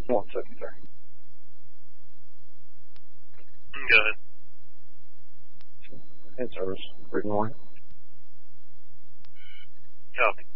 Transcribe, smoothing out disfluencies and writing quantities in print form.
1 second, sir. Go ahead. In service. Good morning. Copy.